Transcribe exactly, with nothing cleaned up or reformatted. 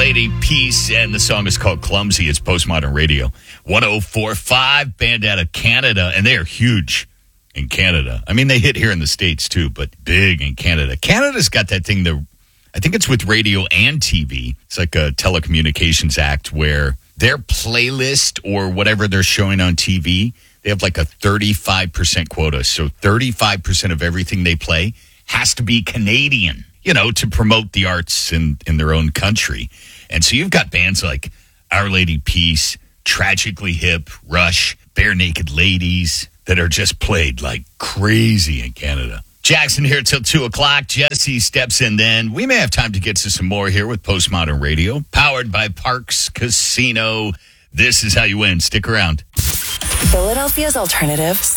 Lady Peace, and the song is called Clumsy. It's Postmodern Radio. one oh four point five, band out of Canada, and they are huge in Canada. I mean, they hit here in the States too, but big in Canada. Canada's got that thing that I think it's with radio and T V. It's like a Telecommunications Act where their playlist or whatever they're showing on T V, they have like a thirty-five percent quota. So thirty-five percent of everything they play has to be Canadian, you know, to promote the arts in, in their own country. And so you've got bands like Our Lady Peace, Tragically Hip, Rush, Bare Naked Ladies that are just played like crazy in Canada. Jackson here till two o'clock. Jesse steps in then. We may have time to get to some more here with Postmodern Radio, powered by Parks Casino. This is how you win. Stick around. Philadelphia's alternative.